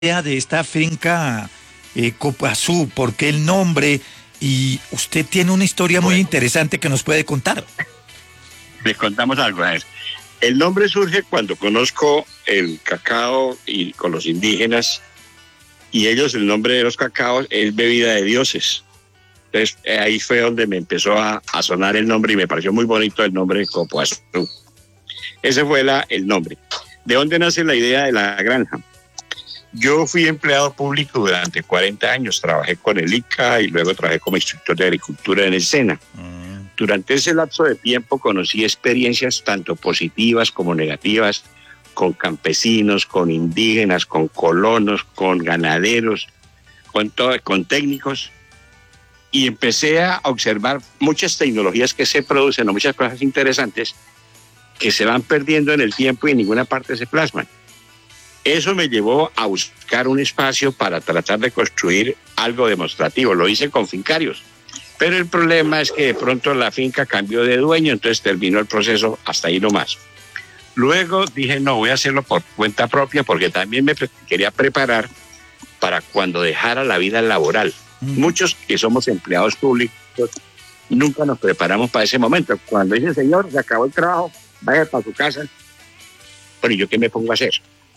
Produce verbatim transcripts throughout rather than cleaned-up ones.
de esta finca eh, Copazú? ¿Por qué el nombre? Y usted tiene una historia muy Bueno, interesante que nos puede contar. les contamos algo. A ver. El nombre surge cuando conozco el cacao y con los indígenas, y ellos, el nombre de los cacaos es bebida de dioses. Entonces ahí fue donde me empezó a, a sonar el nombre y me pareció muy bonito el nombre de Copazú. Ese fue la, el nombre. ¿De dónde nace la idea de la granja? Yo fui empleado público durante cuarenta años, trabajé con el I C A y luego trabajé como instructor de agricultura en el SENA. Mm. Durante ese lapso de tiempo conocí experiencias tanto positivas como negativas con campesinos, con indígenas, con colonos, con ganaderos, con, todo, con técnicos, y empecé a observar muchas tecnologías que se producen o muchas cosas interesantes que se van perdiendo en el tiempo y en ninguna parte se plasman. Eso me llevó a buscar un espacio para tratar de construir algo demostrativo. Lo hice con fincarios, pero el problema es que de pronto la finca cambió de dueño, entonces terminó el proceso hasta ahí nomás. Luego dije, no, voy a hacerlo por cuenta propia porque también me pre- quería preparar para cuando dejara la vida laboral. Mm. Muchos que somos empleados públicos nunca nos preparamos para ese momento. Cuando dice, señor, se acabó el trabajo, vaya para su casa. Bueno, ¿y yo qué me pongo a hacer?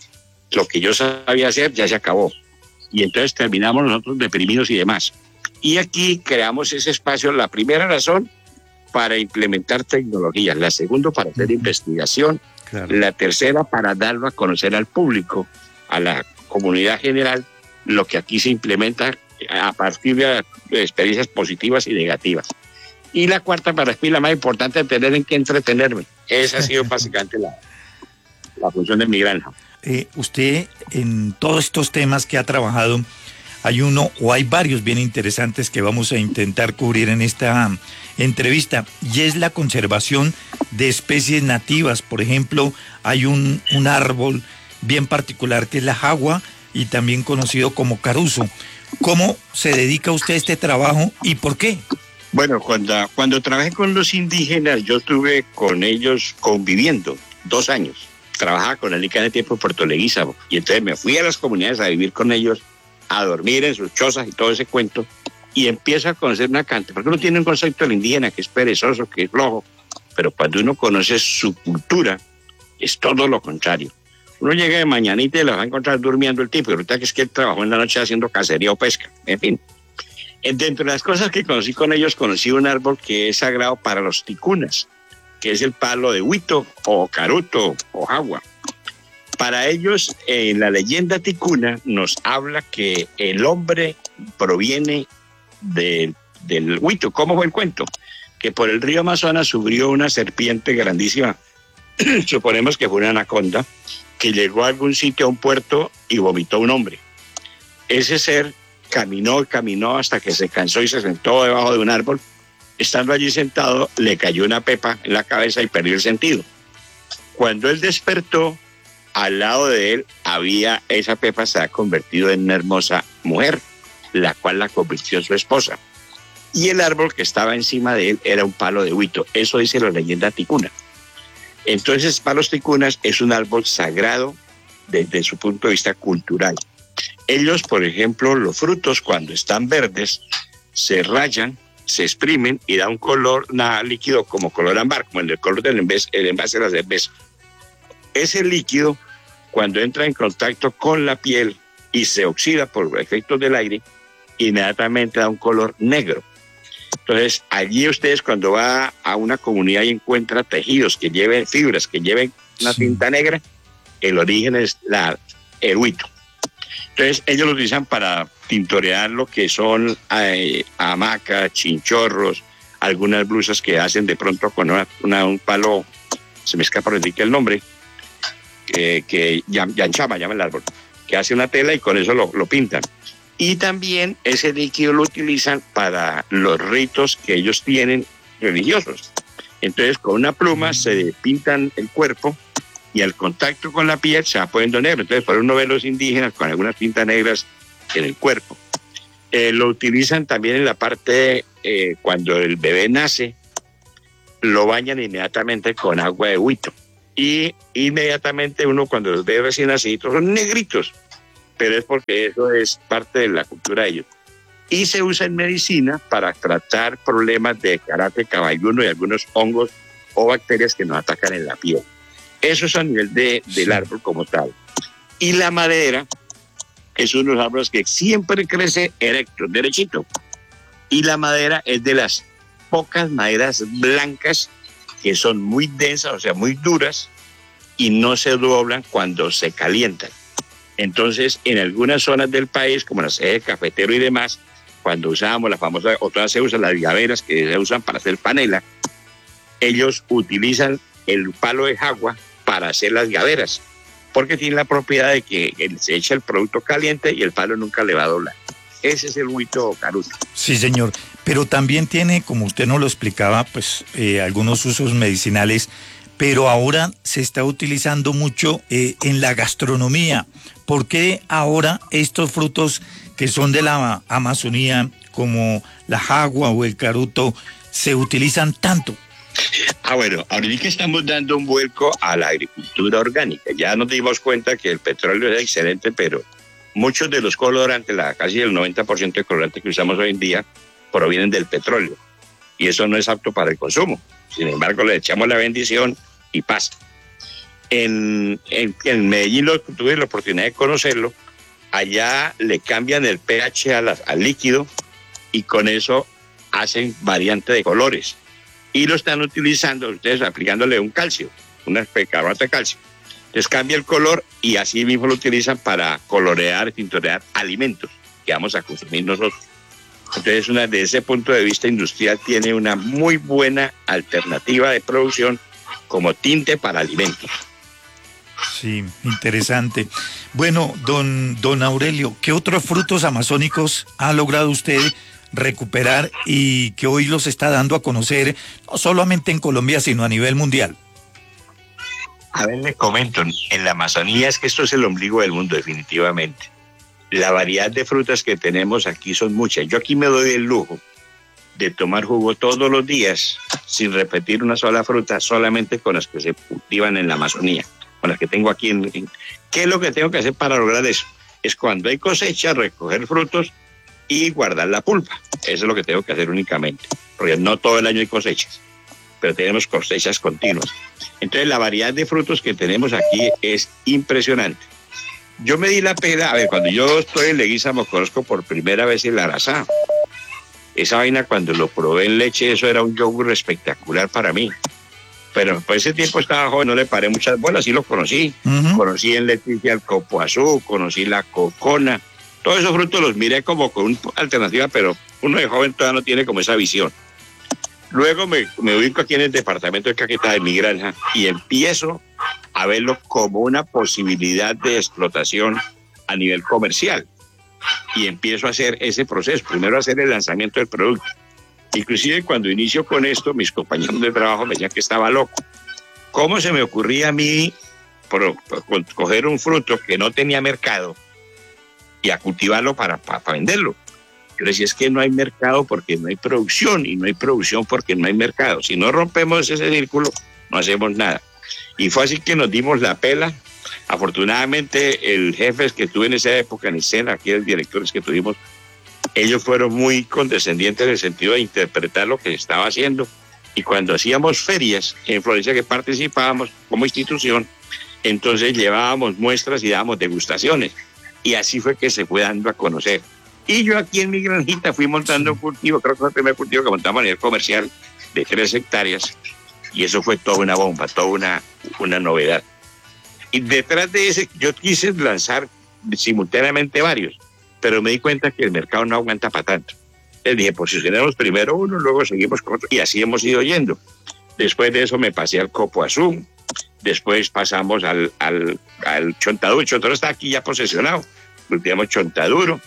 Lo que yo sabía hacer ya se acabó. Y entonces terminamos nosotros deprimidos y demás. Y aquí creamos ese espacio, la primera razón, para implementar tecnologías, la segunda para hacer uh-huh. investigación, claro. La tercera para darlo a conocer al público, a la comunidad general, lo que aquí se implementa a partir de experiencias positivas y negativas. Y la cuarta, para mí la más importante, tener en qué entretenerme. Esa ha sido básicamente la, la función de mi granja. Eh, usted, en todos estos temas que ha trabajado, hay uno o hay varios bien interesantes que vamos a intentar cubrir en esta entrevista, y es la conservación de especies nativas. Por ejemplo, hay un, un árbol bien particular que es la jagua y también conocido como caruzo. ¿Cómo se dedica usted a este trabajo y por qué? Bueno, cuando, cuando trabajé con los indígenas, yo estuve con ellos conviviendo dos años. Trabajaba con el I C A de tiempo en Puerto Leguízamo, y entonces me fui a las comunidades a vivir con ellos, a dormir en sus chozas y todo ese cuento, y empiezo a conocer una cantidad, porque uno tiene un concepto del indígena que es perezoso, que es flojo, pero cuando uno conoce su cultura, es todo lo contrario. Uno llega de mañanita y lo va a encontrar durmiendo el tipo, y ahorita que es que él trabajó en la noche haciendo cacería o pesca, en fin. Dentro de las cosas que conocí con ellos, conocí un árbol que es sagrado para los ticunas, que es el palo de huito o caruto o jagua. Para ellos, en la leyenda ticuna nos habla que el hombre proviene de, del huito. ¿Cómo fue el cuento? Que por el río Amazonas subió una serpiente grandísima, suponemos que fue una anaconda, que llegó a algún sitio, a un puerto, y vomitó un hombre. Ese ser caminó y caminó hasta que se cansó y se sentó debajo de un árbol. Estando allí sentado, le cayó una pepa en la cabeza y perdió el sentido. Cuando él despertó, al lado de él había, esa pepa se ha convertido en una hermosa mujer, la cual la convirtió en su esposa. Y el árbol que estaba encima de él era un palo de huito. Eso dice la leyenda ticuna. Entonces, palos ticunas es un árbol sagrado desde su punto de vista cultural. Ellos, por ejemplo, los frutos cuando están verdes se rayan, se exprimen y da un color nada líquido como color ámbar, como el color del envase, el envase de la cerveza. Ese líquido, cuando entra en contacto con la piel y se oxida por efectos del aire, inmediatamente da un color negro. Entonces, allí ustedes cuando va a una comunidad y encuentra tejidos que lleven fibras, que lleven una sí. tinta negra, el origen es la, el huito. Entonces, ellos lo utilizan para tintorear lo que son eh, hamacas, chinchorros, algunas blusas que hacen de pronto con una, una, un palo, se me escapa el nombre, que, que yanchama, llama el árbol, que hace una tela y con eso lo, lo pintan. Y también ese líquido lo utilizan para los ritos que ellos tienen religiosos. Entonces, con una pluma se pintan el cuerpo y al contacto con la piel se va poniendo negro. Entonces, por uno ve los indígenas con algunas pintas negras en el cuerpo. Eh, lo utilizan también en la parte, eh, cuando el bebé nace, lo bañan inmediatamente con agua de huito. Y inmediatamente uno, cuando los ve recién nacidos, son negritos. pero es porque eso es parte de la cultura de ellos. Y se usa en medicina para tratar problemas de carácter caballuno y algunos hongos o bacterias que nos atacan en la piel. Eso es a nivel de, del árbol como tal. Y la madera es uno de los árboles que siempre crece erecto, derechito. Y la madera es de las pocas maderas blancas que son muy densas, o sea, muy duras, y no se doblan cuando se calientan. Entonces, en algunas zonas del país, como las eje cafetero y demás, cuando usábamos la famosa, o todas se usan las gaveras que se usan para hacer panela, ellos utilizan el palo de jagua para hacer las gaveras, porque tiene la propiedad de que se echa el producto caliente y el palo nunca le va a doblar. Ese es el huito caruto. Sí, señor. Pero también tiene, como usted nos lo explicaba, pues eh, algunos usos medicinales, pero ahora se está utilizando mucho eh, en la gastronomía. ¿Por qué ahora estos frutos que son de la Amazonía, como la jagua o el caruto, se utilizan tanto? Ah, bueno, ahorita estamos dando un vuelco a la agricultura orgánica. Ya nos dimos cuenta que el petróleo es excelente, pero muchos de los colorantes, la, casi el noventa por ciento de colorantes que usamos hoy en día, provienen del petróleo. Y eso no es apto para el consumo. Sin embargo, le echamos la bendición y pasa. En, en, en Medellín lo, tuve la oportunidad de conocerlo. Allá le cambian el pH a la, al líquido y con eso hacen variante de colores. Y lo están utilizando ustedes aplicándole un calcio, una carbonato de calcio. Les cambia el color y así mismo lo utilizan para colorear, tintorear alimentos que vamos a consumir nosotros. Entonces, una, desde ese punto de vista industrial, tiene una muy buena alternativa de producción como tinte para alimentos. Sí, interesante. Bueno, don, don Aurelio, ¿qué otros frutos amazónicos ha logrado usted recuperar y que hoy los está dando a conocer, no solamente en Colombia, sino a nivel mundial? A ver, les comento, en la Amazonía es que esto es el ombligo del mundo, definitivamente. La variedad de frutas que tenemos aquí son muchas. Yo aquí me doy el lujo de tomar jugo todos los días sin repetir una sola fruta, solamente con las que se cultivan en la Amazonía, con las que tengo aquí. En, en, ¿Qué es lo que tengo que hacer para lograr eso? Es cuando hay cosecha, recoger frutos y guardar la pulpa. Eso es lo que tengo que hacer únicamente, porque no todo el año hay cosechas, pero tenemos cosechas continuas. Entonces la variedad de frutos que tenemos aquí es impresionante. Yo me di la pena, a ver, cuando yo estoy en Leguízamo conozco por primera vez el arazá. Esa vaina cuando lo probé en leche, eso era un yogur espectacular para mí. Pero por ese tiempo estaba joven, no le paré muchas bolas, sí lo conocí. Uh-huh. Conocí en Leticia el copoazú, conocí la cocona. Todos esos frutos los miré como con una alternativa, pero uno de joven todavía no tiene como esa visión. Luego me, me ubico aquí en el departamento de Caquetá, de mi granja, y empiezo a verlo como una posibilidad de explotación a nivel comercial. Y empiezo a hacer ese proceso. Primero hacer el lanzamiento del producto. Inclusive cuando inicio con esto, mis compañeros de trabajo me decían que estaba loco. ¿Cómo se me ocurría a mí por, por, coger un fruto que no tenía mercado y a cultivarlo para, para, para venderlo? Yo decía, es que no hay mercado porque no hay producción, y no hay producción porque no hay mercado. Si no rompemos ese círculo, no hacemos nada. Y fue así que nos dimos la pela. Afortunadamente, el jefe que tuve en esa época en escena, aquí el directores que tuvimos, ellos fueron muy condescendientes en el sentido de interpretar lo que se estaba haciendo. Y cuando hacíamos ferias en Florencia que participábamos como institución, entonces llevábamos muestras y dábamos degustaciones. Y así fue que se fue dando a conocer. Y yo aquí en mi granjita fui montando un cultivo, creo que fue el primer cultivo que montamos a nivel comercial, de tres hectáreas. Y eso fue toda una bomba, toda una, una novedad. Y detrás de ese, yo quise lanzar simultáneamente varios, pero me di cuenta que el mercado no aguanta para tanto. Les dije, posicionemos primero uno, luego seguimos con otro, y así hemos ido yendo. Después de eso me pasé al copoazú, después pasamos al, al, al chontaduro. El chontaduro está aquí ya posesionado, cultivamos chontaduro.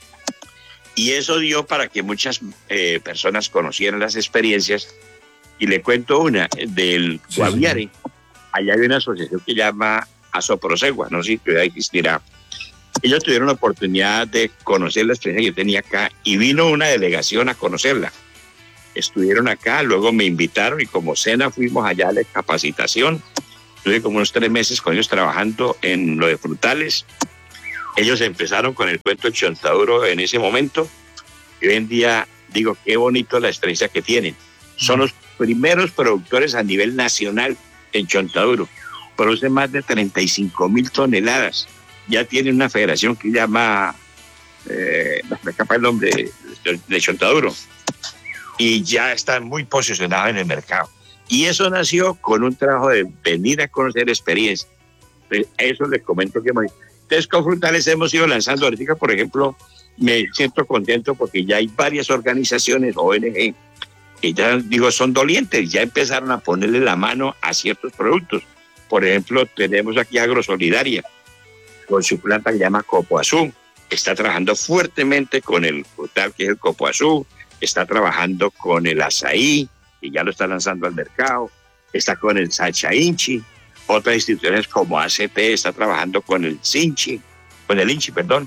Y eso dio para que muchas eh, personas conocieran las experiencias. Y le cuento una, del sí, Guaviare. Sí. Allá hay una asociación que se llama Asoprosegua, no sé si todavía existirá. Ellos tuvieron la oportunidad de conocer la experiencia que yo tenía acá y vino una delegación a conocerla. Estuvieron acá, luego me invitaron y como cena fuimos allá a la capacitación. Estuve como unos tres meses con ellos trabajando en lo de frutales. Ellos empezaron con el cuento de Chontaduro en ese momento y hoy en día digo, qué bonito la experiencia que tienen. Son los primeros productores a nivel nacional en Chontaduro. Producen más de treinta y cinco mil toneladas. Ya tienen una federación que llama, eh, me escapa el nombre, de, de Chontaduro. Y ya están muy posicionados en el mercado. Y eso nació con un trabajo de venir a conocer experiencia. Eso les comento que hemos... Entonces, con Frutales hemos ido lanzando ahorita, por ejemplo, me siento contento porque ya hay varias organizaciones, O N G, que ya digo son dolientes, ya empezaron a ponerle la mano a ciertos productos. Por ejemplo, tenemos aquí Agrosolidaria, con su planta que se llama Copoazú, está trabajando fuertemente con el frutal que es el Copoazú, está trabajando con el azaí, y ya lo está lanzando al mercado, está con el Sacha Inchi, otras instituciones como A C T está trabajando con el Sinchi, con el Inchi, perdón,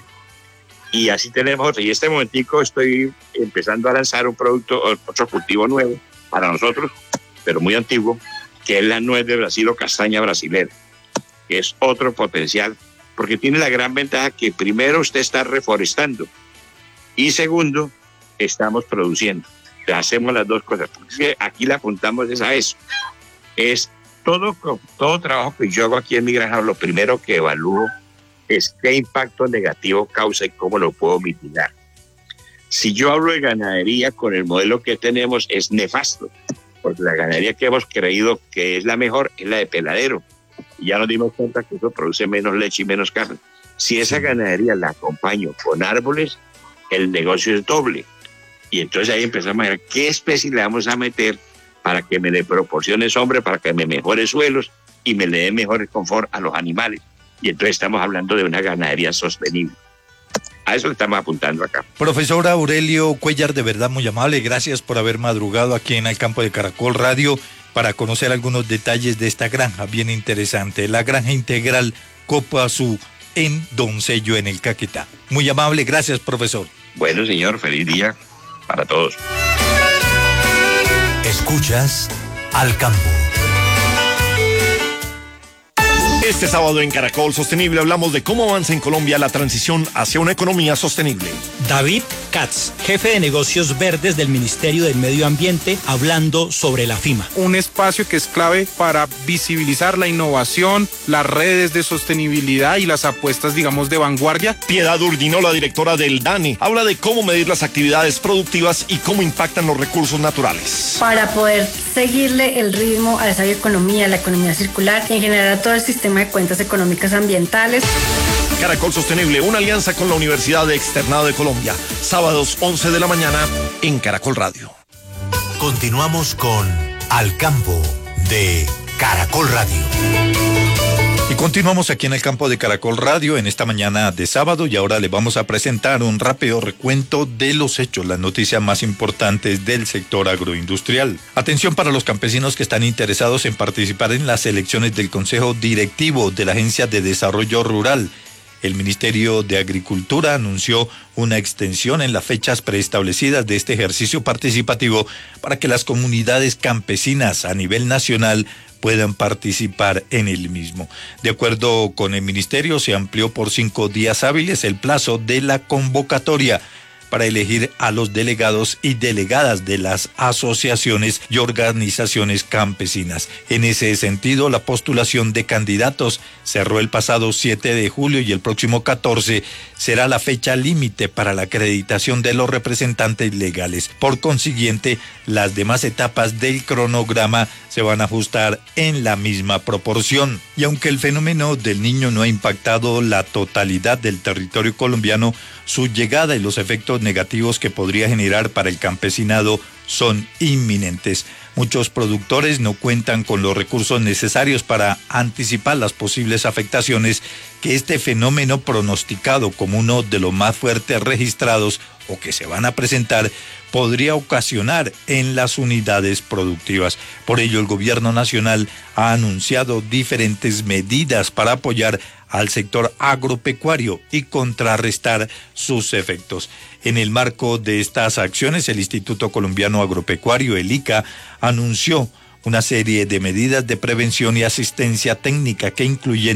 y así tenemos otro. Y en este momentico estoy empezando a lanzar un producto, otro cultivo nuevo para nosotros, pero muy antiguo, que es la nuez de Brasil o castaña brasilera, que es otro potencial, porque tiene la gran ventaja que primero usted está reforestando y segundo, estamos produciendo. Hacemos las dos cosas. Porque aquí le apuntamos es a eso. Es todo, todo trabajo que yo hago aquí en mi granja, lo primero que evalúo es qué impacto negativo causa y cómo lo puedo mitigar. Si yo hablo de ganadería con el modelo que tenemos es nefasto, porque la ganadería que hemos creído que es la mejor es la de peladero. Y ya nos dimos cuenta que eso produce menos leche y menos carne. Si esa ganadería la acompaño con árboles, el negocio es doble. Y entonces ahí empezamos a ver qué especie le vamos a meter para que me le proporcione sombra, para que me mejore suelos y me le dé mejor confort a los animales. Y entonces estamos hablando de una ganadería sostenible. A eso le estamos apuntando acá. Profesor Aurelio Cuellar, de verdad muy amable. Gracias por haber madrugado aquí en el campo de Caracol Radio para conocer algunos detalles de esta granja bien interesante. La granja integral Copoazú en Doncello, en el Caquetá. Muy amable, gracias, profesor. Bueno, señor, feliz día para todos. Escuchas Al Campo. Este sábado en Caracol Sostenible hablamos de cómo avanza en Colombia la transición hacia una economía sostenible. David Katz, jefe de negocios verdes del Ministerio del Medio Ambiente, hablando sobre la FIMA. Un espacio que es clave para visibilizar la innovación, las redes de sostenibilidad y las apuestas, digamos, de vanguardia. Piedad Urdinola, directora del DANE, habla de cómo medir las actividades productivas y cómo impactan los recursos naturales. Para poder seguirle el ritmo a esa bioeconomía, a la economía circular y en general a todo el sistema de cuentas económicas ambientales. Caracol Sostenible, una alianza con la Universidad de Externado de Colombia. Sábados once de la mañana en Caracol Radio. Continuamos con Al Campo de Caracol Radio. Y continuamos aquí en el campo de Caracol Radio en esta mañana de sábado y ahora le vamos a presentar un rápido recuento de los hechos, las noticias más importantes del sector agroindustrial. Atención para los campesinos que están interesados en participar en las elecciones del Consejo Directivo de la Agencia de Desarrollo Rural. El Ministerio de Agricultura anunció una extensión en las fechas preestablecidas de este ejercicio participativo para que las comunidades campesinas a nivel nacional puedan participar en el mismo. De acuerdo con el Ministerio, se amplió por cinco días hábiles el plazo de la convocatoria para elegir a los delegados y delegadas de las asociaciones y organizaciones campesinas. En ese sentido, la postulación de candidatos cerró el pasado siete de julio y el próximo catorce será la fecha límite para la acreditación de los representantes legales. Por consiguiente, las demás etapas del cronograma se van a ajustar en la misma proporción. Y aunque el fenómeno del Niño no ha impactado la totalidad del territorio colombiano, su llegada y los efectos negativos que podría generar para el campesinado son inminentes. Muchos productores no cuentan con los recursos necesarios para anticipar las posibles afectaciones que este fenómeno, pronosticado como uno de los más fuertes registrados o que se van a presentar, podría ocasionar en las unidades productivas. Por ello, el gobierno nacional ha anunciado diferentes medidas para apoyar al sector agropecuario y contrarrestar sus efectos. En el marco de estas acciones, el Instituto Colombiano Agropecuario, el I C A, anunció una serie de medidas de prevención y asistencia técnica que incluyen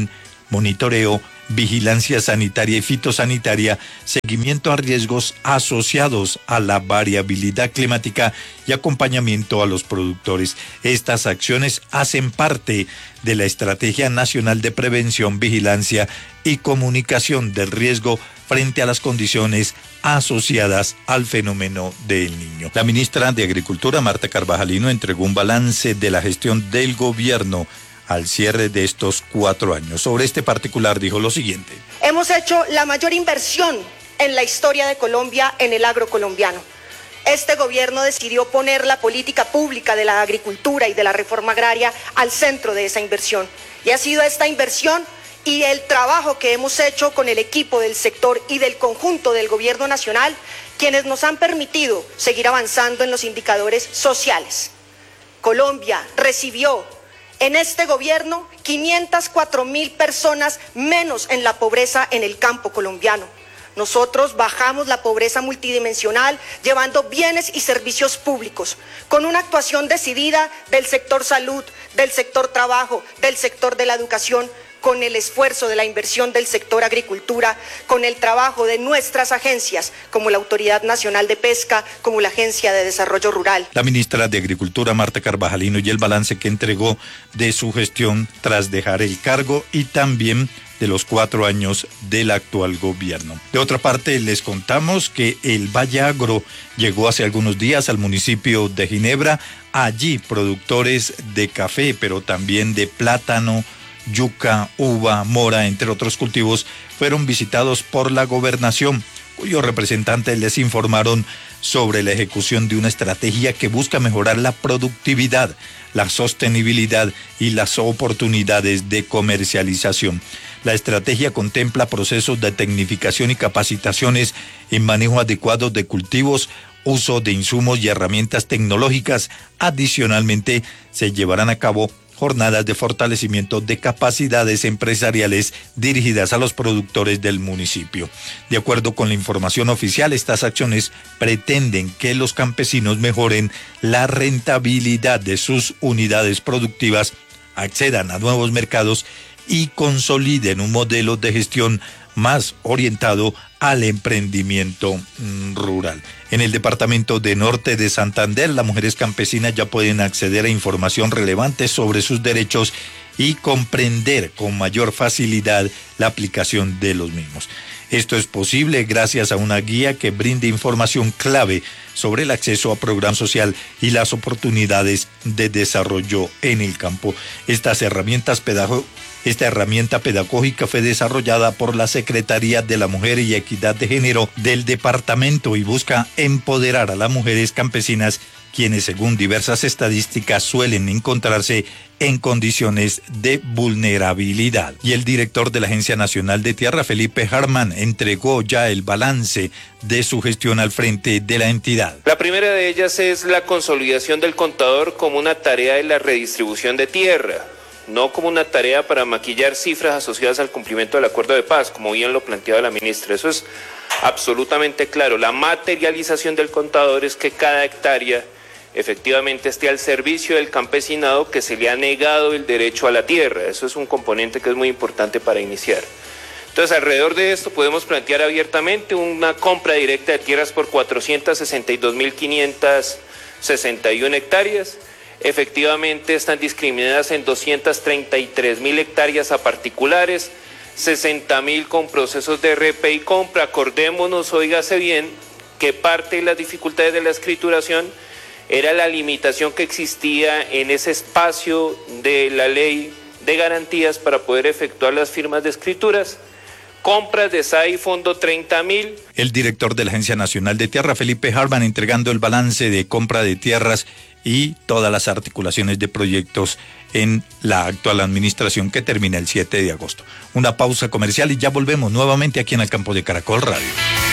monitoreo, vigilancia sanitaria y fitosanitaria, seguimiento a riesgos asociados a la variabilidad climática y acompañamiento a los productores. Estas acciones hacen parte de la Estrategia Nacional de Prevención, Vigilancia y Comunicación del Riesgo frente a las condiciones asociadas al fenómeno del Niño. La ministra de Agricultura, Marta Carvajalino, entregó un balance de la gestión del gobierno al cierre de estos cuatro años. Sobre este particular dijo lo siguiente. Hemos hecho la mayor inversión en la historia de Colombia en el agro colombiano. Este gobierno decidió poner la política pública de la agricultura y de la reforma agraria al centro de esa inversión. Y ha sido esta inversión y el trabajo que hemos hecho con el equipo del sector y del conjunto del gobierno nacional quienes nos han permitido seguir avanzando en los indicadores sociales. Colombia recibió en este gobierno quinientas cuatro mil personas menos en la pobreza en el campo colombiano. Nosotros bajamos la pobreza multidimensional llevando bienes y servicios públicos con una actuación decidida del sector salud, del sector trabajo, del sector de la educación, con el esfuerzo de la inversión del sector agricultura, con el trabajo de nuestras agencias, como la Autoridad Nacional de Pesca, como la Agencia de Desarrollo Rural. La ministra de Agricultura, Marta Carvajalino, y el balance que entregó de su gestión tras dejar el cargo y también de los cuatro años del actual gobierno. De otra parte, les contamos que el Valle Agro llegó hace algunos días al municipio de Ginebra. Allí, productores de café, pero también de plátano, yuca, uva, mora, entre otros cultivos, fueron visitados por la gobernación, cuyos representantes les informaron sobre la ejecución de una estrategia que busca mejorar la productividad, la sostenibilidad y las oportunidades de comercialización. La estrategia contempla procesos de tecnificación y capacitaciones en manejo adecuado de cultivos, uso de insumos y herramientas tecnológicas. Adicionalmente, se llevarán a cabo jornadas de fortalecimiento de capacidades empresariales dirigidas a los productores del municipio. De acuerdo con la información oficial, estas acciones pretenden que los campesinos mejoren la rentabilidad de sus unidades productivas, accedan a nuevos mercados y consoliden un modelo de gestión más orientado al emprendimiento rural. En el departamento de Norte de Santander, las mujeres campesinas ya pueden acceder a información relevante sobre sus derechos y comprender con mayor facilidad la aplicación de los mismos. Esto es posible gracias a una guía que brinde información clave sobre el acceso a programa social y las oportunidades de desarrollo en el campo. Estas herramientas pedagógicas Esta herramienta pedagógica fue desarrollada por la Secretaría de la Mujer y Equidad de Género del departamento y busca empoderar a las mujeres campesinas, quienes según diversas estadísticas suelen encontrarse en condiciones de vulnerabilidad. Y el director de la Agencia Nacional de Tierra, Felipe Harman, entregó ya el balance de su gestión al frente de la entidad. La primera de ellas es la consolidación del contador como una tarea de la redistribución de tierra, no como una tarea para maquillar cifras asociadas al cumplimiento del acuerdo de paz, como bien lo planteaba la ministra. Eso es absolutamente claro. La materialización del contador es que cada hectárea efectivamente esté al servicio del campesinado que se le ha negado el derecho a la tierra. Eso es un componente que es muy importante para iniciar. Entonces, alrededor de esto podemos plantear abiertamente una compra directa de tierras por cuatrocientas sesenta y dos mil quinientas sesenta y una hectáreas. Efectivamente están discriminadas en doscientas treinta y tres mil hectáreas a particulares, sesenta mil con procesos de R P y compra. Acordémonos, óigase bien, que parte de las dificultades de la escrituración era la limitación que existía en ese espacio de la ley de garantías para poder efectuar las firmas de escrituras. Compras de S A I Fondo treinta mil. El director de la Agencia Nacional de Tierra, Felipe Harman, entregando el balance de compra de tierras y todas las articulaciones de proyectos en la actual administración que termina el siete de agosto. Una pausa comercial y ya volvemos nuevamente aquí en el campo de Caracol Radio.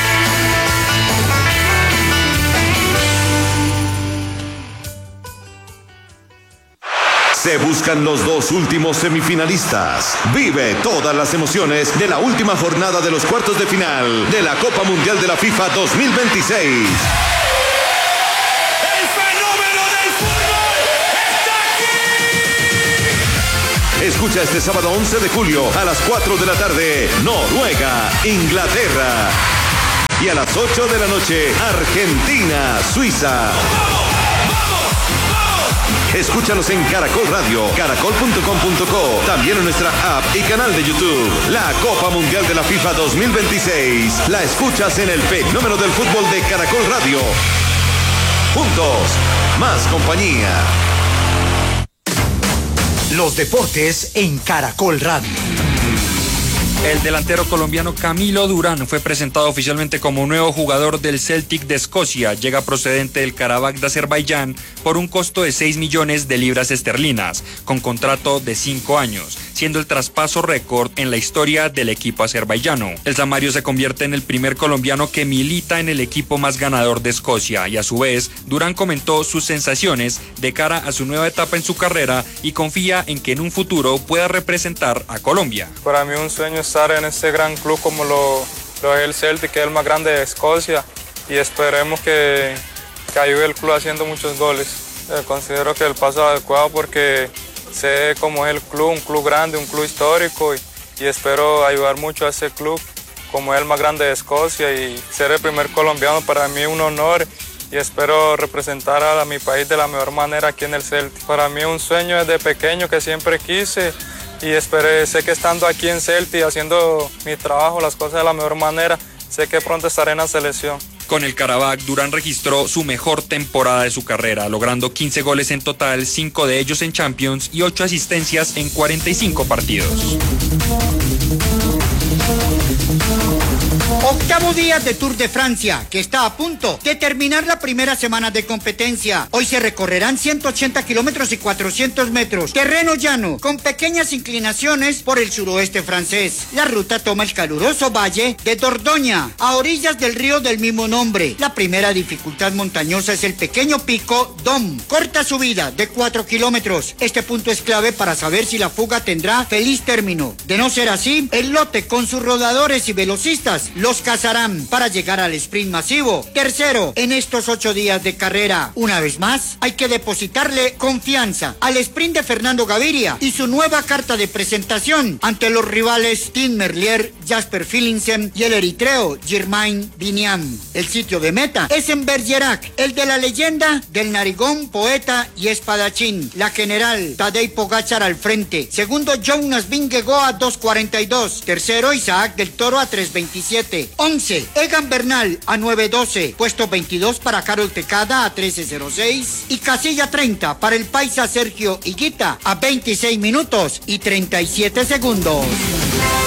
Se buscan los dos últimos semifinalistas. Vive todas las emociones de la última jornada de los cuartos de final de la Copa Mundial de la FIFA dos mil veintiséis. Escucha este sábado once de julio a las cuatro de la tarde, Noruega, Inglaterra. Y a las ocho de la noche, Argentina, Suiza. Escúchanos en Caracol Radio, caracol punto com punto co, también en nuestra app y canal de YouTube. La Copa Mundial de la FIFA dos mil veintiséis la escuchas en el fenómeno del fútbol de Caracol Radio. Juntos, más compañía. Los deportes en Caracol Radio. El delantero colombiano Camilo Durán fue presentado oficialmente como nuevo jugador del Celtic de Escocia. Llega procedente del Karabakh de Azerbaiyán por un costo de seis millones de libras esterlinas, con contrato de cinco años, siendo el traspaso récord en la historia del equipo azerbaiyano. El Samario se convierte en el primer colombiano que milita en el equipo más ganador de Escocia, y a su vez, Durán comentó sus sensaciones de cara a su nueva etapa en su carrera y confía en que en un futuro pueda representar a Colombia. Para mí un sueño estar en este gran club como lo, lo es el Celtic, que es el más grande de Escocia, y esperemos que, que ayude el club haciendo muchos goles. Eh, considero que el paso adecuado porque sé cómo es el club, un club grande, un club histórico, y, y espero ayudar mucho a ese club como es el más grande de Escocia, y ser el primer colombiano para mí es un honor, y espero representar a mi país de la mejor manera aquí en el Celtic. Para mí es un sueño desde pequeño que siempre quise, y esperé, sé que estando aquí en Celtic haciendo mi trabajo, las cosas de la mejor manera, sé que pronto estaré en la selección. Con el Karabakh, Durán registró su mejor temporada de su carrera, logrando quince goles en total, cinco de ellos en Champions y ocho asistencias en cuarenta y cinco partidos. Octavo día de Tour de Francia, que está a punto de terminar la primera semana de competencia. Hoy se recorrerán ciento ochenta kilómetros y cuatrocientos metros. Terreno llano, con pequeñas inclinaciones por el suroeste francés. La ruta toma el caluroso valle de Dordoña, a orillas del río del mismo nombre. La primera dificultad montañosa es el pequeño pico Dom. Corta subida de cuatro kilómetros. Este punto es clave para saber si la fuga tendrá feliz término. De no ser así, el lote con sus rodadores y velocistas los cazarán para llegar al sprint masivo. Tercero, en estos ocho días de carrera. Una vez más, hay que depositarle confianza al sprint de Fernando Gaviria y su nueva carta de presentación ante los rivales Tim Merlier, Jasper Philipsen y el eritreo Germain Biniam. El sitio de meta es en Bergerac, el de la leyenda del narigón, poeta y espadachín. La general Tadej Pogačar al frente. Segundo, Jonas Vingegaard a dos cuarenta y dos. Tercero, Isaac del Toro a tres veintisiete. once, Egan Bernal a nueve doce. Puesto veintidós para Carol Tecada a trece cero seis. Y casilla treinta para el paisa Sergio Higuita a veintiséis minutos y treinta y siete segundos.